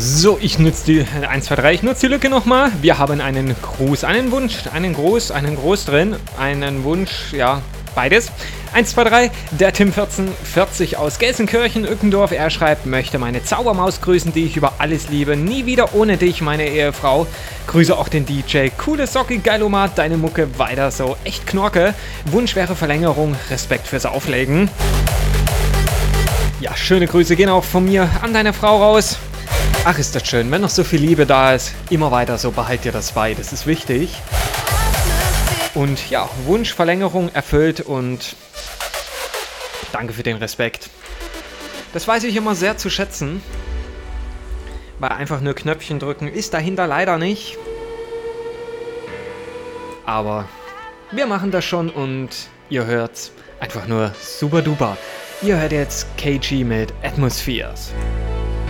So, ich nutze die 1, 2, 3, ich nutze die Lücke nochmal. Wir haben einen Gruß, einen Wunsch, einen Groß drin, einen Wunsch, ja, beides. 1, 2, 3, der Tim 1440 aus Gelsenkirchen, Ückendorf. Er schreibt, möchte meine Zaubermaus grüßen, die ich über alles liebe. Nie wieder ohne dich, meine Ehefrau. Grüße auch den DJ. Coole Socke, Geilomat, deine Mucke weiter so. Echt Knorke. Wunsch wäre Verlängerung. Respekt fürs Auflegen. Ja, schöne Grüße gehen auch von mir an deine Frau raus. Ach, ist das schön, wenn noch so viel Liebe da ist. Immer weiter so, behalt dir das bei, das ist wichtig. Und ja, Wunschverlängerung erfüllt und danke für den Respekt. Das weiß ich immer sehr zu schätzen. Weil einfach nur Knöpfchen drücken ist dahinter leider nicht. Aber wir machen das schon und ihr hört's einfach nur super duper. Ihr hört jetzt KG mit Atmospheres.